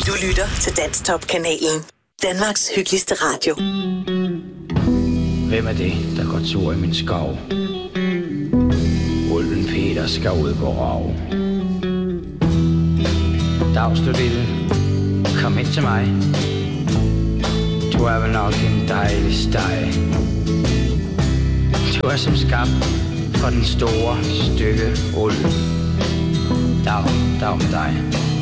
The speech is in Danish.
Du lytter til Danstop-kanalen. Danmarks hyggeligste radio. Hvem er det, der går tur i min skov? Ulven Peter skal ud på rav. Dags du lille, kom ind til mig. Du er vel nok en dejlig steg. Du er som skabt for den store stykke ulv. Dag med dig.